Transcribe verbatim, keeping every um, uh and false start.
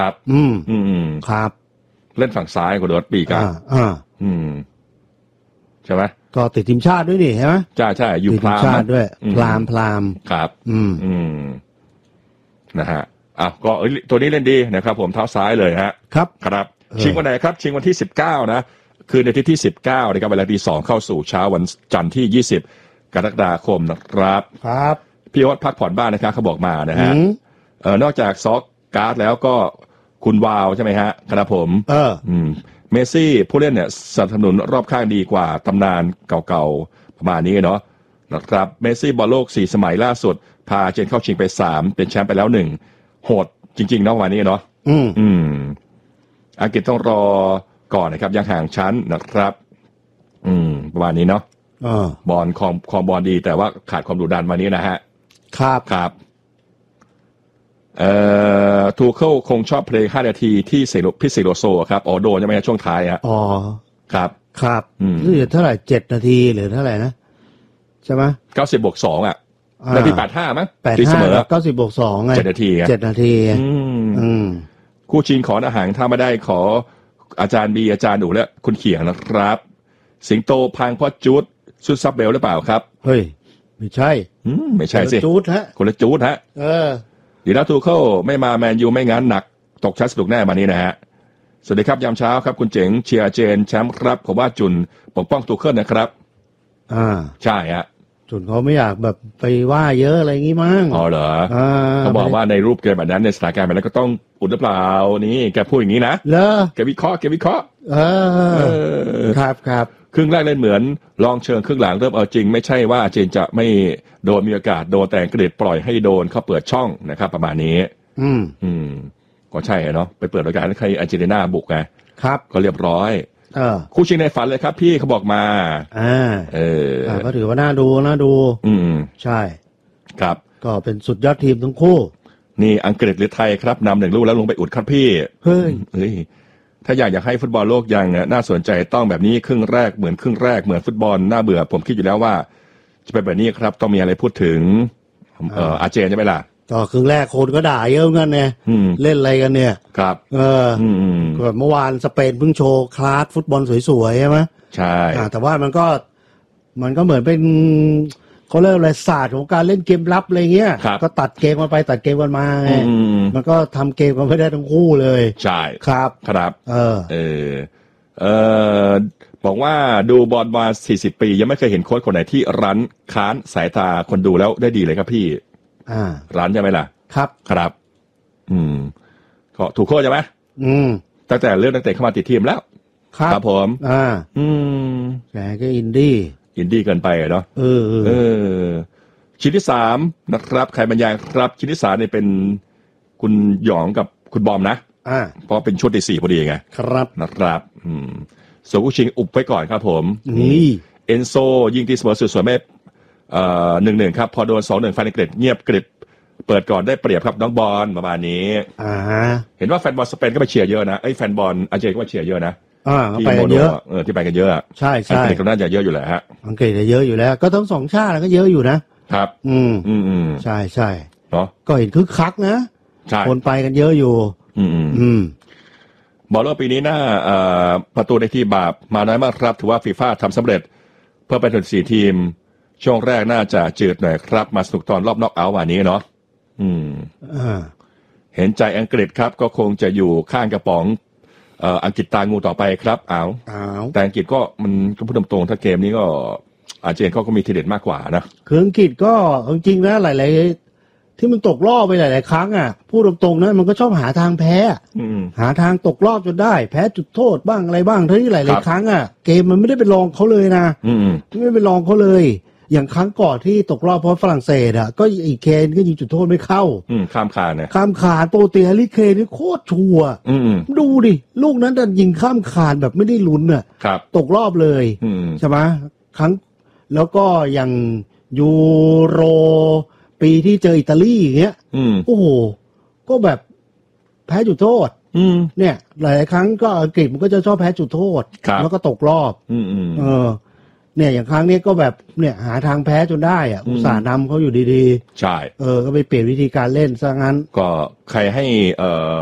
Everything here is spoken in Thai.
ครับอืมอืมครับเล่นฝั่งซ้ายคุณโดดปีกอ่ะอ่าอืมใช่ไหมก็ติดทีมชาติด้วยนี่ใช่ไหมใช่ใช่อยู่พรามชาติด้วยพรามพรามครับอืมอืมนะฮะอ้าวก็ตัวนี้เล่นดีนะครับผมเท้าซ้ายเลยฮะครับครับชิงวันไหนครับชิงวันที่สิบเก้านะคือในที่ที่สิบเก้านะครับเวลาตีสองเข้าสู่เช้าวันจันทร์ที่ยี่สิบกรกฎาคมนะครับครับพี่วัดพักผ่อนบ้านนะครับเขาบอกมานะฮะเอ่อนอกจากซอกการ์ดแล้วก็คุณวาวใช่ไหมฮะครับผมเอออืมเมสซี่ผู้เล่นเนี่ยสนับสนุนรอบข้างดีกว่าตำนานเก่าๆประมาณนี้เนาะนะครับเมสซี่บอลโลกสี่สมัยล่าสุดพาอาร์เจนเข้าชิงไปสามเป็นแชมป์ไปแล้วหนึ่งโหดจริงๆเนาะวันนี้เนาะอืมอืมอังกฤษต้องรอก่อนนะครับยังห่างชั้นนะครับอืมประมาณนี้เนาะบอลคอมคอมบอลดีแต่ว่าขาดความดุดันวันนี้นะฮะครับครับเอ่อทูเคิลคงชอบเพลงห้านาทีที่เซโลพิเซโลโซครับอ๋อโดนใช่ไหมช่วงท้ายฮะอ๋อครับครับนี่เท่าไหร่เจ็ดนาทีหรือเท่าไหร่นะใช่ไหมเก้าสิบบวกสองอ่ะนาทีแปดห้ามั้งแปดห้าเก้าสิบบวกสองไงเจ็ดนาทีเจ็ดนาทีอืมอืมคู่ชิงขออาหารถ้าไม่ได้ขออาจารย์บีอาจารย์หนูและคุณเขียงนะครับสิงโตพังเพราะจูดซุดซับเบลหรือเปล่าครับเฮ้ยไม่ใช่อืมไม่ใช่สิจูดฮะคนละจูดฮะเออดีแล้วทูเคิลไม่มาแมนยูไม่งั้นหนักตกชั้นสนุกแน่มานี้นะฮะสวัสดีครับยามเช้าครับคุณเจ๋งเชียร์เจนแชมป์ครับผมว่าจุนปกป้องทูเคิลนะครับอ่าใช่ฮะจุนเขาไม่อยากแบบไปว่าเยอะอะไรงี้มั้งอ๋อเหรอเขาบอกว่าในรูปเกมแบบนั้นในสถานการณ์แบบนั้นก็ต้องอุดหรือเปล่านี่แกพูดอย่างนี้นะเหรอแกวิเคราะห์แกวิเคราะห์เออครับครับครึ่งแรกเล่นเหมือนลองเชิงครึ่งหลังเริ่มเอาจริงไม่ใช่ว่าเจนจะไม่โดนมีโอกาสโดนแต่อังกฤษปล่อยให้โดนเขาเปิดช่องนะครับประมาณนี้อืมอืมก็ใช่เนาะไปเปิดโอกาสให้อาร์เจนตินาบุกไงครับก็เรียบร้อยเออคู่ชิงในฝันเลยครับพี่เขาบอกมาอ่าเออก็ถือว่าน่าดูน่าดูอืมใช่ครับก็เป็นสุดยอดทีมทั้งคู่นี่อังกฤษหรือไทยครับนำหนึ่งลูกแล้วลงไปอุดครับพี่เฮ้ยเฮ้ยถ้าอยากอยากให้ฟุตบอลโลกยังน่าสนใจต้องแบบนี้ครึ่งแรกเหมือนครึ่งแรกเหมือนฟุตบอลน่าเบื่อผมคิดอยู่แล้วว่าจะเป็นแบบนี้ครับต้องมีอะไรพูดถึงเอ่ออาร์เจนใช่ไหมล่ะก็ครึ่งแรกคนก็ด่าเยอะกันเนี่ยเล่นอะไรกันเนี่ยครับเออแบบเมื่อวานสเปนเพิ่งโชว์คลาสฟุตบอลสวยๆใช่ไหมใช่แต่ว่ามันก็มันก็เหมือนเป็นเขาเรียกอะไรศาสตร์ของการเล่นเกมลับอะไรเงี้ยก็ตัดเกมกันไปตัดเกมกันมาไงมันก็ทำเกมกันไม่ได้ทั้งคู่เลยใช่ครับครับเออเออเออบอกว่าดูบอลมาสี่สิบปียังไม่เคยเห็นโค้ชคนไหนที่รั้นค้านสายตาคนดูแล้วได้ดีเลยครับพี่อ่ารั้นใช่ไหมล่ะครับครับ อืมก็ถูกโค้ชใช่ไหมอืมตั้งแต่เรื่องตั้งแต่เข้ามาติดทีมแล้วครับครับผมอ่าอืมแกก็อินดี้อินดี้เกินไปเนาะเออเออชิ้นที่สามนะครับใครบรรยายครับชิ้นที่สามเนี่ยเป็นคุณหยองกับคุณบอมนะอ่าเพราะเป็นชุดที่สี่พอดีไงครับนะครับอืมส่วนผู้ชิงอุบไว้ก่อนครับผมนี่เอนโซยิงตีเสมอสวยๆไม่เอ่อหนึ่งหนึ่งครับพอโดนสองหนึ่งฟันเกรดเงียบกริบเปิดก่อนได้เปรียบครับน้องบอลประมาณนี้อ่าเห็นว่าแฟนบอลสเปนก็ไปเชียร์เยอะนะไอ้แฟนบอลอาร์เจนก็ไปเชียร์เยอะนะอ่าไปกันเยอะเออที่ไปกันเยอะใช่ใช่อังกฤษก็น่าจะเยอะอยู่แหละฮะอังกฤษเยอะอยู่แล้วก็ทั้งสองชาติก็เยอะอยู่นะครับอืมอืมอืมใช่ใช่เนาะก็เห็นคึกคักนะใช่คนไปกันเยอะอยู่อืมอืมอืมบอลโลกปีนี้น่าเอ่อประตูในที่บาปมาน้อยมากครับถือว่าฟีฟ่าทำสำเร็จเพื่อไปถึงสี่ทีมช่วงแรกน่าจะจืดหน่อยครับมาสนุกตอนรอบน็อกเอาท์วันนี้เนาะอืมอ่าเห็นใจอังกฤษครับก็คงจะอยู่ข้างกระป๋องเอ่ออังกฤษตางูต่อไปครับอ้าวอ้าวแต่อังกฤษก็มันก็พูดตรงๆถ้าเกมนี้ก็อาร์เจนเขาก็มีทีเด็ดมากกว่านะคืออังกฤษก็จริงๆนะหลายๆที่มันตกรอบไปหลายๆครั้งอ่ะพูดตรงๆนะมันก็ชอบหาทางแพ้หาทางตกรอบจนได้แพ้จุดโทษบ้างอะไรบ้างทั้งที่หลายๆครั้งอ่ะเกมมันไม่ได้เป็นรองเขาเลยนะไม่ได้เป็นรองเขาเลยอย่างครั้งก่อนที่ตกรอบเพราะฝรั่งเศสอ่ะก็อีเคนก็ยิงจุดโทษไม่เข้าข้ามคานเนี่ยข้ามคานโปรเตแฮร์รี่เคนนี่โคตรชัวร์ดูดิลูกนั้นดันยิงข้ามคานแบบไม่ได้ลุ้นอ่ะตกรอบเลยใช่ไหมครั้งแล้วก็อย่างยูโรปีที่เจออิตาลีอย่างเงี้ยโอ้โหก็แบบแพ้จุดโทษเนี่ยหลายครั้งก็อังกฤษมันก็จะชอบแพ้จุดโทษแล้วก็ตกรอบเออเนี่ยอย่างครั้งนี้ก็แบบเนี่ยหาทางแพ้จนได้อ่ะอุตส่าห์นำเขาอยู่ดีๆใช่เออก็ไปเปลี่ยนวิธีการเล่นซะงั้นก็ใครให้เอ่อ